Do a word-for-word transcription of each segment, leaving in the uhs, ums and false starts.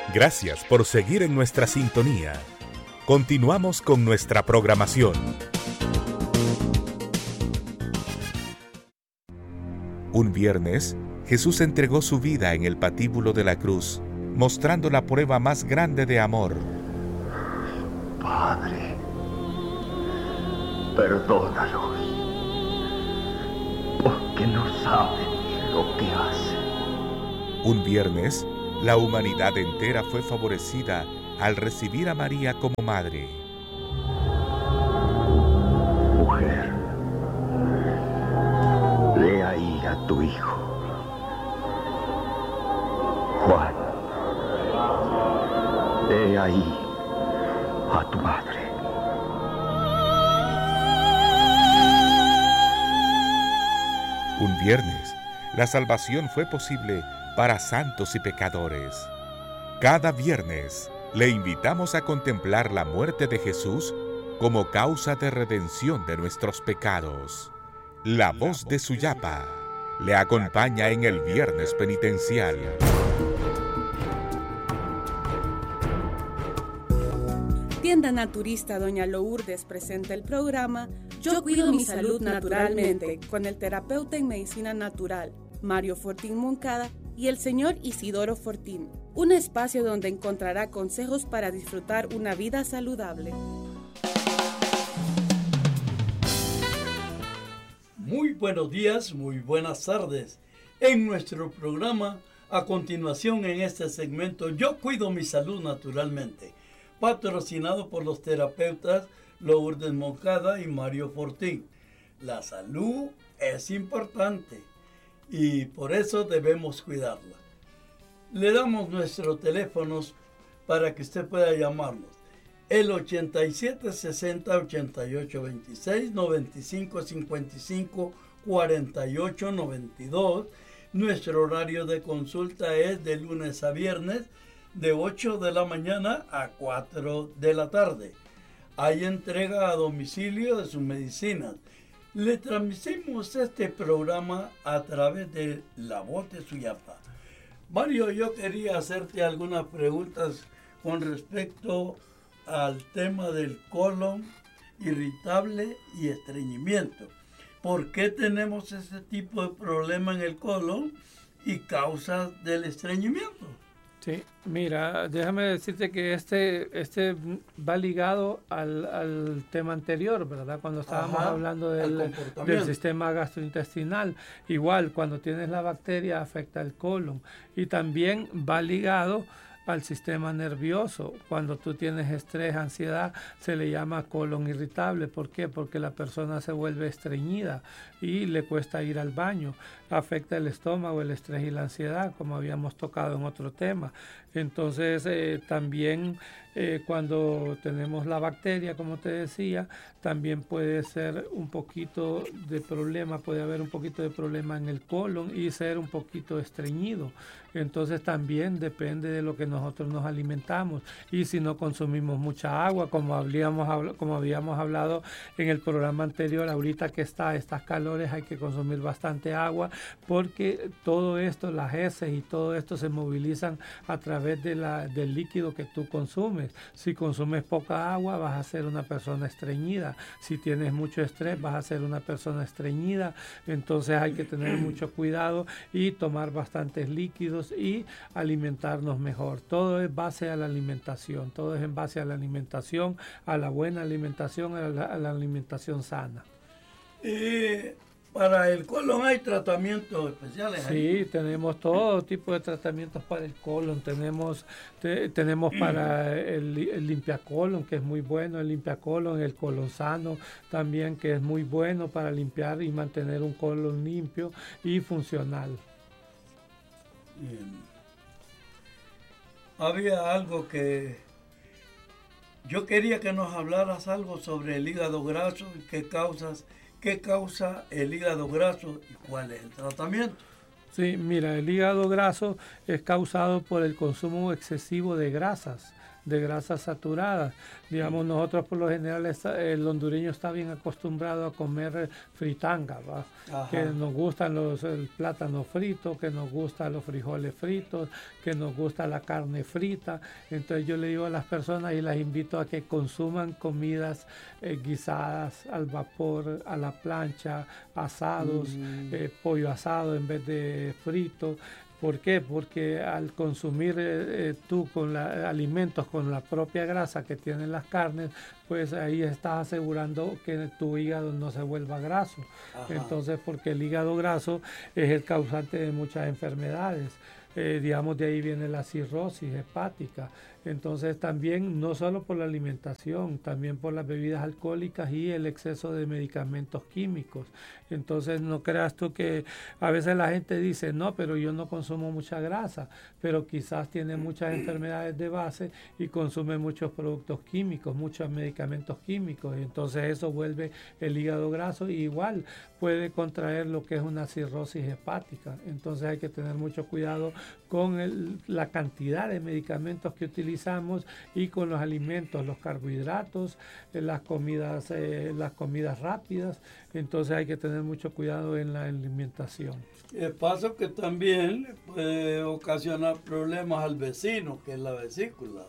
Gracias por seguir en nuestra sintonía. Continuamos con nuestra programación. Un viernes, Jesús entregó su vida en el patíbulo de la cruz, mostrando la prueba más grande de amor. Padre, perdónalos, porque no saben lo que hacen. Un viernes, la humanidad entera fue favorecida al recibir a María como madre. Mujer, ve ahí a tu hijo. Juan, ve ahí a tu madre. Un viernes, la salvación fue posible para santos y pecadores. Cada viernes, le invitamos a contemplar la muerte de Jesús como causa de redención de nuestros pecados. La voz de Suyapa le acompaña en el viernes penitencial. Tienda Naturista Doña Lourdes presenta el programa Yo Cuido Mi Salud Naturalmente con el terapeuta en medicina natural Mario Fortín Moncada y el señor Isidoro Fortín. Un espacio donde encontrará consejos para disfrutar una vida saludable. Muy buenos días, muy buenas tardes. En nuestro programa, a continuación en este segmento, Yo Cuido Mi Salud Naturalmente, patrocinado por los terapeutas Lourdes Moncada y Mario Fortín. La salud es importante y por eso debemos cuidarla. Le damos nuestros teléfonos para que usted pueda llamarnos. El ochenta y siete sesenta ochenta y ocho veintiséis, noventa y cinco cincuenta y cinco cuarenta y ocho noventa y dos. Nuestro horario de consulta es de lunes a viernes de ocho de la mañana a cuatro de la tarde. Hay entrega a domicilio de sus medicinas. Le transmitimos este programa a través de La Voz de Suyapa. Mario, yo quería hacerte algunas preguntas con respecto al tema del colon irritable y estreñimiento. ¿Por qué tenemos ese tipo de problema en el colon y causas del estreñimiento? Sí, mira, déjame decirte que este, este va ligado al, al tema anterior, ¿verdad? Cuando estábamos Ajá, hablando del, del sistema gastrointestinal. Igual, cuando tienes la bacteria afecta el colon. Y también va ligado al sistema nervioso. Cuando tú tienes estrés, ansiedad, se le llama colon irritable. ¿Por qué? Porque la persona se vuelve estreñida y le cuesta ir al baño. Afecta el estómago, el estrés y la ansiedad, como habíamos tocado en otro tema. Entonces, eh, también eh, cuando tenemos la bacteria, como te decía, también puede ser un poquito de problema, puede haber un poquito de problema en el colon y ser un poquito estreñido. Entonces también depende de lo que nosotros nos alimentamos y si no consumimos mucha agua, como habíamos, como habíamos hablado en el programa anterior, ahorita que está a estas calores hay que consumir bastante agua porque todo esto, las heces y todo esto se movilizan a través de la, del líquido que tú consumes. Si consumes poca agua vas a ser una persona estreñida, si tienes mucho estrés vas a ser una persona estreñida, entonces hay que tener mucho cuidado y tomar bastantes líquidos y alimentarnos mejor. Todo es base a la alimentación, todo es en base a la alimentación, a la buena alimentación, a la, a la alimentación sana. Eh, para el colon hay tratamientos especiales. Sí, ahí. Tenemos todo tipo de tratamientos para el colon. Tenemos te, tenemos para el, el limpiacolon, que es muy bueno, el limpiacolon, el colon sano también, que es muy bueno para limpiar y mantener un colon limpio y funcional. Bien. Había algo que yo quería que nos hablaras algo sobre el hígado graso y qué causas, qué causa el hígado graso y cuál es el tratamiento. Sí, mira, el hígado graso es causado por el consumo excesivo de grasas, de grasas saturadas. Digamos, nosotros por lo general, está, el hondureño está bien acostumbrado a comer fritanga, ¿va? Que nos gustan los, el plátano frito, que nos gustan los frijoles fritos, que nos gusta la carne frita. Entonces yo le digo a las personas y las invito a que consuman comidas eh, guisadas al vapor, a la plancha, asados, mm. eh, pollo asado en vez de frito. ¿Por qué? Porque al consumir eh, tú con la, alimentos con la propia grasa que tienen las carnes, pues ahí estás asegurando que tu hígado no se vuelva graso. Ajá. Entonces, porque el hígado graso es el causante de muchas enfermedades. Eh, digamos, de ahí viene la cirrosis hepática. Entonces también, no solo por la alimentación, también por las bebidas alcohólicas y el exceso de medicamentos químicos. Entonces no creas tú que a veces la gente dice, no, pero yo no consumo mucha grasa, pero quizás tiene muchas enfermedades de base y consume muchos productos químicos, muchos medicamentos químicos. Y entonces eso vuelve el hígado graso y igual puede contraer lo que es una cirrosis hepática. Entonces hay que tener mucho cuidado con el, la cantidad de medicamentos que utilizamos y con los alimentos, los carbohidratos, eh, las comidas, eh, las comidas rápidas. Entonces hay que tener mucho cuidado en la alimentación. El paso que también puede ocasionar problemas al vecino, que es la vesícula.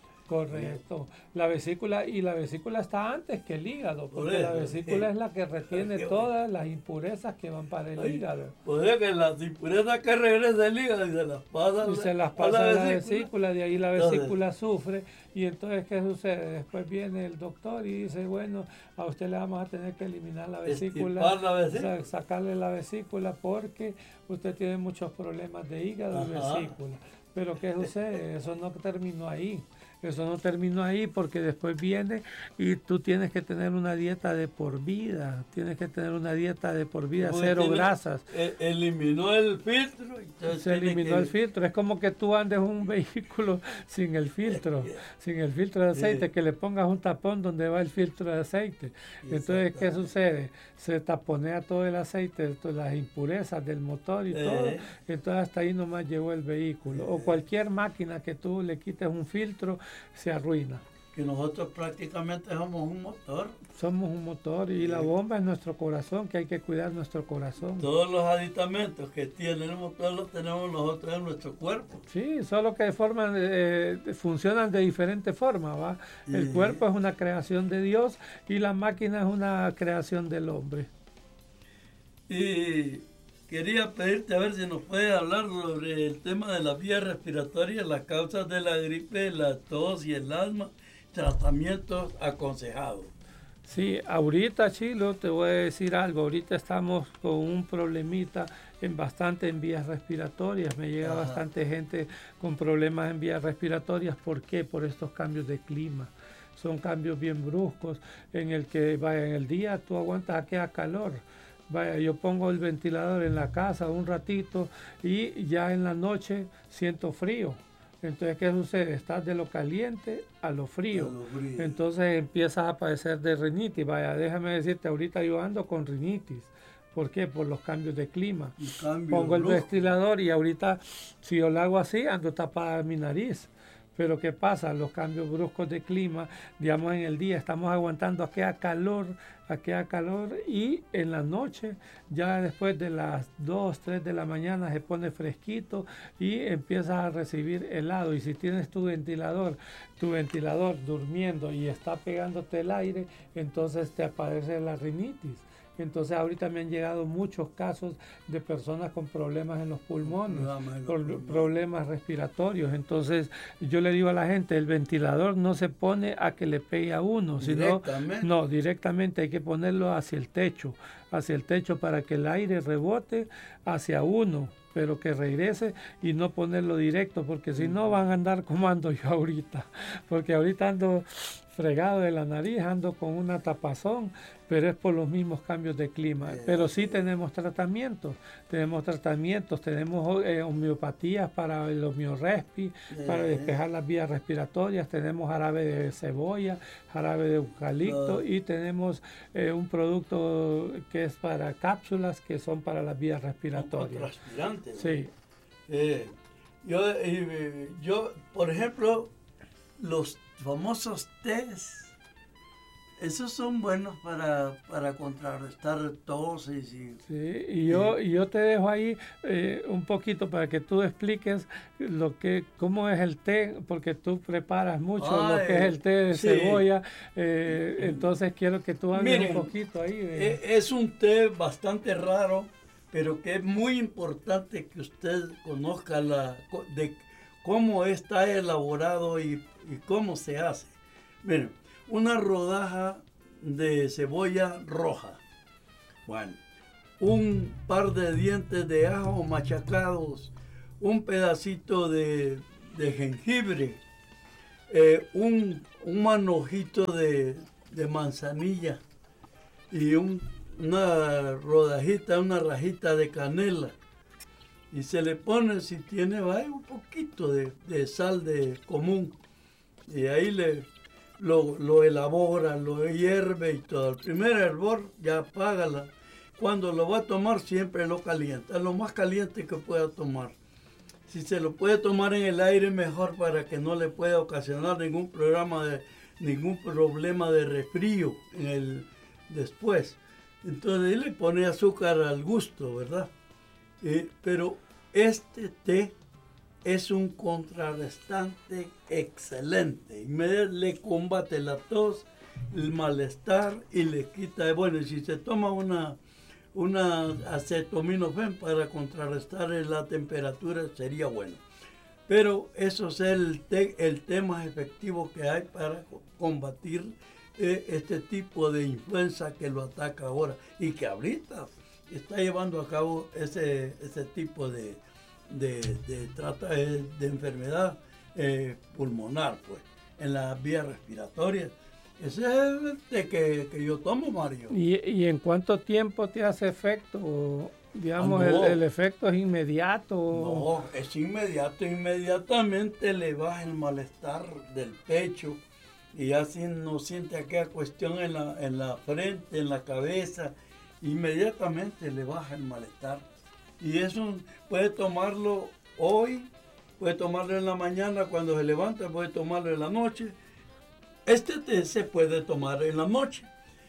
Correcto. La vesícula, y la vesícula está antes que el hígado, porque la vesícula es la que retiene todas las impurezas que van para el hígado. Puede que las impurezas que regresan del hígado y se las pasa, y se las pasa a la, la vesícula. vesícula, de ahí la vesícula sufre, y entonces ¿qué sucede? Después viene el doctor y dice, bueno, a usted le vamos a tener que eliminar la vesícula, la vesícula. sacarle la vesícula porque usted tiene muchos problemas de hígado. Ajá. Y vesícula. Pero ¿qué sucede? Eso no terminó ahí. Eso no terminó ahí, porque después viene y tú tienes que tener una dieta de por vida, tienes que tener una dieta de por vida, pues cero tiene, grasas. Eh, eliminó el filtro. Se eliminó que... el filtro, es como que tú andes un vehículo sin el filtro, sin el filtro de aceite, que le pongas un tapón donde va el filtro de aceite. Entonces, ¿qué sucede? Se taponea todo el aceite, todas las impurezas del motor y eh. todo, entonces hasta ahí nomás llegó el vehículo. Eh. O cualquier máquina que tú le quites un filtro, se arruina. Que nosotros prácticamente somos un motor. Somos un motor y sí. La bomba es nuestro corazón, que hay que cuidar nuestro corazón. Todos los aditamentos que tiene el motor los tenemos nosotros en nuestro cuerpo. Sí, solo que forman, eh, funcionan de diferente forma, ¿va? Sí. El cuerpo es una creación de Dios y la máquina es una creación del hombre. Y quería pedirte a ver si nos puedes hablar sobre el tema de las vías respiratorias, las causas de la gripe, la tos y el asma, tratamientos aconsejados. Sí, ahorita, Chilo, te voy a decir algo. Ahorita estamos con un problemita en bastante en vías respiratorias. Me llega Ajá. bastante gente con problemas en vías respiratorias. ¿Por qué? Por estos cambios de clima. Son cambios bien bruscos en el que, vaya, en el día tú aguantas aquella calor. Vaya, yo pongo el ventilador en la casa un ratito y ya en la noche siento frío. Entonces, ¿qué sucede? Estás de lo caliente a lo frío. A lo frío. Entonces empiezas a padecer de rinitis. Vaya, déjame decirte, ahorita yo ando con rinitis. ¿Por qué? Por los cambios de clima. Pongo el ventilador y ahorita, si yo lo hago así, ando tapada mi nariz. Pero ¿qué pasa? Los cambios bruscos de clima, digamos en el día estamos aguantando aquella calor, aquella calor y en la noche, ya después de las dos, tres de la mañana se pone fresquito y empiezas a recibir helado. Y si tienes tu ventilador, tu ventilador durmiendo y está pegándote el aire, entonces te aparece la rinitis. Entonces ahorita me han llegado muchos casos de personas con problemas en los pulmones, no, por problemas respiratorios. Entonces yo le digo a la gente, el ventilador no se pone a que le pegue a uno, sino no, directamente hay que ponerlo hacia el techo, hacia el techo para que el aire rebote hacia uno, pero que regrese y no ponerlo directo, porque si no van a andar como ando yo ahorita, porque ahorita ando fregado de la nariz, ando con una tapazón, pero es por los mismos cambios de clima. Pero sí tenemos tratamientos, tenemos tratamientos, tenemos eh, homeopatías para el homeorespi, para despejar las vías respiratorias, tenemos jarabe de cebolla, jarabe de eucalipto y tenemos eh, un producto que es para cápsulas que son para las vías respiratorias. Transpirantes. Sí. Eh, yo, eh, yo, por ejemplo, los famosos tés, esos son buenos para, para contrarrestar toses. Y, sí, y yo, y yo te dejo ahí eh, un poquito para que tú expliques lo que, cómo es el té, porque tú preparas mucho Ay, lo que es el té de sí. cebolla. Eh, entonces quiero que tú hables Miren, un poquito ahí. De... Es un té bastante raro, pero que es muy importante que usted conozca la, de cómo está elaborado y, y cómo se hace. Miren, una rodaja de cebolla roja, bueno, un par de dientes de ajo machacados, un pedacito de, de jengibre, eh, un, un manojito de, de manzanilla y un, una rodajita, una rajita de canela. Y se le pone, si tiene, vaya, un poquito de, de sal de común. Y ahí le... Lo, lo elabora, lo hierve y todo. El primer hervor ya apágala. Cuando lo va a tomar siempre lo calienta, lo más caliente que pueda tomar. Si se lo puede tomar en el aire mejor para que no le pueda ocasionar ningún programa de ningún problema de resfrío en el después. Entonces ahí le pone azúcar al gusto, ¿verdad? Eh, pero este té es un contrarrestante excelente. Le combate la tos, el malestar y le quita... Bueno, si se toma una, una acetaminofén para contrarrestar la temperatura sería bueno. Pero eso es el té, el té más efectivo que hay para combatir eh, este tipo de influenza que lo ataca ahora y que ahorita está llevando a cabo ese, ese tipo de... de, de, trata, de, de enfermedad eh, pulmonar, pues, en las vías respiratorias. Ese es el té que, que yo tomo, Mario. ¿Y, ¿Y en cuánto tiempo te hace efecto? Digamos, ah, no. el, el efecto es inmediato. No, es inmediato. Inmediatamente le baja el malestar del pecho y así no siente aquella cuestión en la, en la frente, en la cabeza. Inmediatamente le baja el malestar. Y eso puede tomarlo hoy, puede tomarlo en la mañana cuando se levanta, puede tomarlo en la noche. Este té se puede tomar en la noche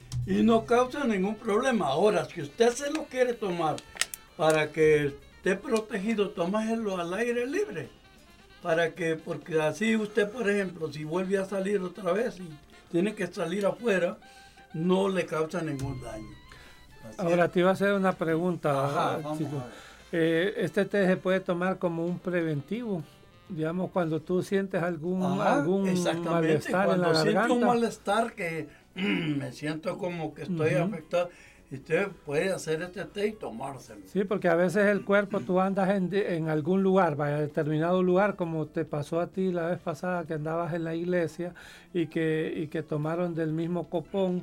y no causa ningún problema. Ahora, si usted se lo quiere tomar para que esté protegido, tómaselo al aire libre. Para que, porque así usted, por ejemplo, si vuelve a salir otra vez y tiene que salir afuera, no le causa ningún daño. Así Ahora es. te iba a hacer una pregunta. Ajá, vamos Chico. a ver. Eh, este té se puede tomar como un preventivo, digamos, cuando tú sientes algún, Ajá, algún malestar en la garganta. Cuando siento un malestar que mm, me siento como que estoy uh-huh. afectado, usted puede hacer este té y tomárselo. Sí, porque a veces el cuerpo, tú andas en, en algún lugar, vaya, determinado lugar, como te pasó a ti la vez pasada que andabas en la iglesia y que, y que tomaron del mismo copón.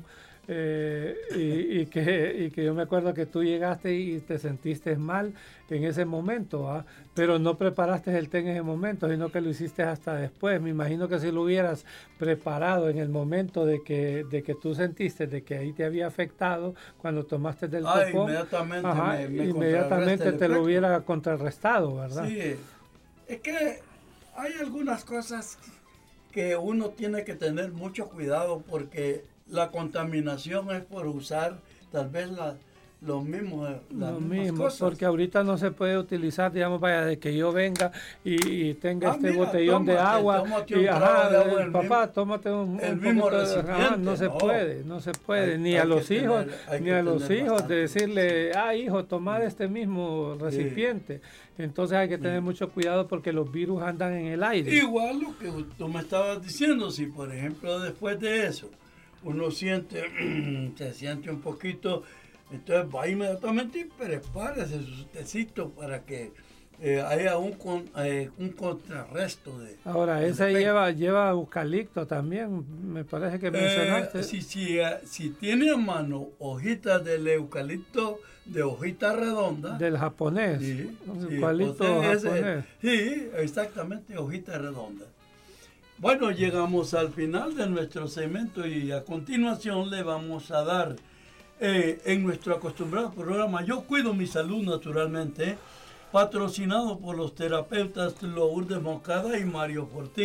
Eh, y, y, que, y que yo me acuerdo que tú llegaste y te sentiste mal en ese momento, ¿ah? Pero no preparaste el té en ese momento, sino que lo hiciste hasta después. Me imagino que si lo hubieras preparado en el momento de que, de que tú sentiste de que ahí te había afectado, cuando tomaste del ah, copón, inmediatamente, ajá, me, me inmediatamente te lo hubiera contrarrestado, ¿verdad? Sí, es que hay algunas cosas que uno tiene que tener mucho cuidado porque la contaminación es por usar tal vez la, los mismos, las Lo mismas mismo, cosas. porque ahorita no se puede utilizar, digamos, vaya, de que yo venga y, y tenga Ah, este mira, botellón tómate, de agua tómate y un ajá, trago de agua, el papá, mismo- tómate un, el un mismo poquito de- recipiente, ajá, no se no. puede, no se puede, Hay- ni hay a que los tener- hijos, hay ni que a los tener hijos bastante. de decirle, ah, hijo, tomar este mismo recipiente. Entonces hay que tener mucho cuidado porque los virus andan en el aire. Igual lo que tú me estabas diciendo, si por ejemplo después de eso uno siente, se siente un poquito, entonces va inmediatamente y prepárese su tecito para que eh, haya un, con, eh, un contrarresto de... Ahora, del ese efecto. lleva, lleva eucalipto también, me parece que mencionaste. Eh, si, si, eh, si tiene a mano hojitas del eucalipto de hojita redonda, Del japonés, sí, un sí, eucalipto pues, ese- japonés. sí, exactamente, hojita redonda. Bueno, llegamos al final de nuestro segmento y a continuación le vamos a dar eh, en nuestro acostumbrado programa Yo Cuido Mi Salud Naturalmente, eh, patrocinado por los terapeutas Lourdes Moncada y Mario Fortín.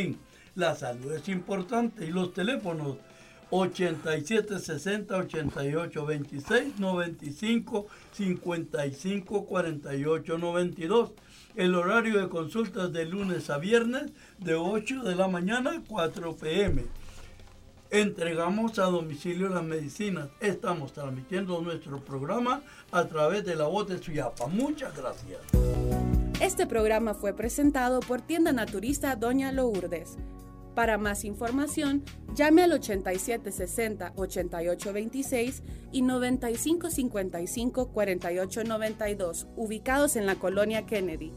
La salud es importante. Y los teléfonos ochenta y siete sesenta, ochenta y ocho veintiséis, noventa y cinco, cincuenta y cinco, cuarenta y ocho noventa y dos. El horario de consultas de lunes a viernes de ocho de la mañana a cuatro pe eme. Entregamos a domicilio las medicinas. Estamos transmitiendo nuestro programa a través de la voz de Suyapa. Muchas gracias. Este programa fue presentado por Tienda Naturista Doña Lourdes. Para más información, llame al ochenta y siete sesenta, ochenta y ocho veintiséis y noventa y cinco cincuenta y cinco, cuarenta y ocho noventa y dos, ubicados en la colonia Kennedy.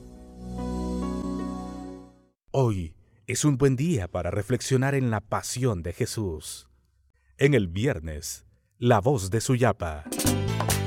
Hoy es un buen día para reflexionar en la pasión de Jesús. En el viernes, la voz de Suyapa.